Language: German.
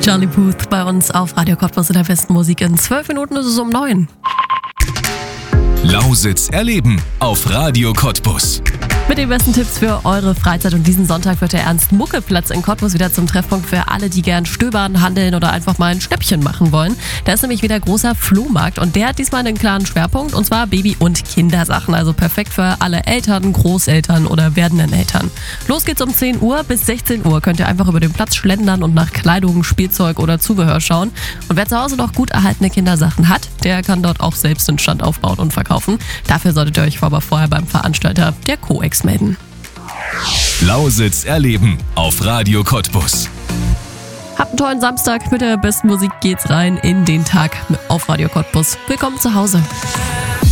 Charlie Puth bei uns auf Radio Cottbus in der besten Musik. In 12 Minuten ist es um 9. Lausitz erleben auf Radio Cottbus. Mit den besten Tipps für eure Freizeit. Und diesen Sonntag wird der Ernst-Mucke-Platz in Cottbus wieder zum Treffpunkt für alle, die gern stöbern, handeln oder einfach mal ein Schnäppchen machen wollen. Da ist nämlich wieder großer Flohmarkt und der hat diesmal einen klaren Schwerpunkt, und zwar Baby- und Kindersachen. Also perfekt für alle Eltern, Großeltern oder werdenden Eltern. Los geht's um 10 Uhr bis 16 Uhr. Könnt ihr einfach über den Platz schlendern und nach Kleidung, Spielzeug oder Zubehör schauen. Und wer zu Hause noch gut erhaltene Kindersachen hat, der kann dort auch selbst einen Stand aufbauen und verkaufen. Dafür solltet ihr euch aber vorher beim Veranstalter der COEX melden. Lausitz erleben auf Radio Cottbus. Habt einen tollen Samstag. Mit der besten Musik geht's rein in den Tag auf Radio Cottbus. Willkommen zu Hause.